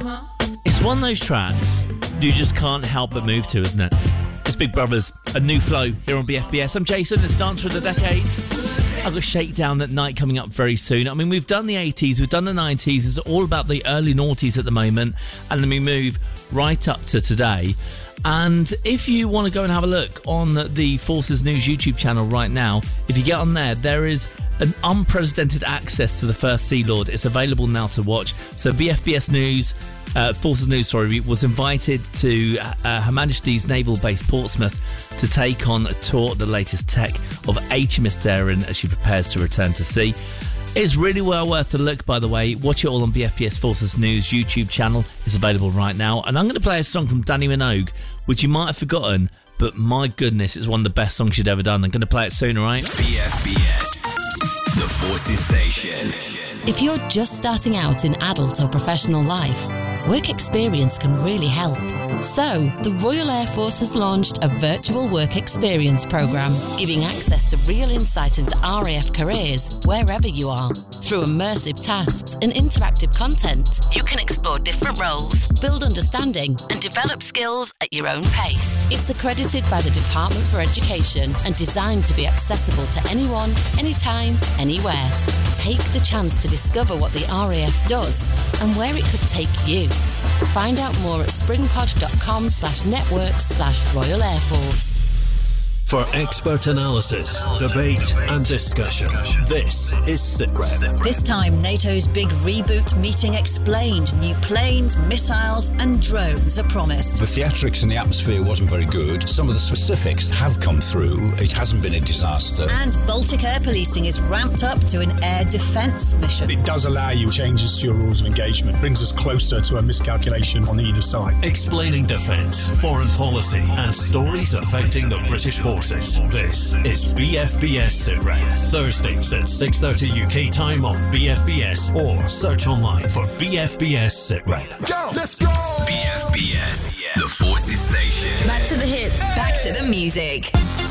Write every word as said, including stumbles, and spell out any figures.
Uh-huh. It's one of those tracks you just can't help but move to, isn't it? It's Big Brothers, a new flow here on B F B S. I'm Jason, it's Dancer of the Decades. I've got Shakedown at Night coming up very soon. I mean, we've done the eighties, we've done the nineties. It's all about the early noughties at the moment. And then we move right up to today. And if you want to go and have a look on the Forces News YouTube channel right now, if you get on there, there is an unprecedented access to the First Sea Lord. It's available now to watch. So B F B S News, uh, Forces News, sorry, was invited to uh, Her Majesty's Naval Base Portsmouth to take on a tour of the latest tech of H M S Darren as she prepares to return to sea. It's really well worth a look, by the way. Watch it all on B F B S Forces News YouTube channel. It's available right now. And I'm going to play a song from Danny Minogue, which you might have forgotten, but my goodness, it's one of the best songs she'd ever done. I'm going to play it soon, all right? B F B S, the Forces Station. If you're just starting out in adult or professional life, work experience can really help. So, the Royal Air Force has launched a virtual work experience programme, giving access to real insight into R A F careers wherever you are. Through immersive tasks and interactive content, you can explore different roles, build understanding, and develop skills at your own pace. It's accredited by the Department for Education and designed to be accessible to anyone, anytime, anywhere. Take the chance to discover what the R A F does and where it could take you. Find out more at springpod.com slash network slash Royal Air Force. For expert analysis, debate and discussion, this is SITREP. This time, NATO's big reboot meeting explained. New planes, missiles and drones are promised. The theatrics in the atmosphere wasn't very good. Some of the specifics have come through. It hasn't been a disaster. And Baltic air policing is ramped up to an air defence mission. It does allow you changes to your rules of engagement. Brings us closer to a miscalculation on either side. Explaining defence, foreign policy and stories affecting the British forces. This is B F B S SITREP. Thursdays at six thirty U K time on B F B S or search online for B F B S SITREP. Go! Let's go! B F B S, the Forces Station. Back to the hits. Back to the music.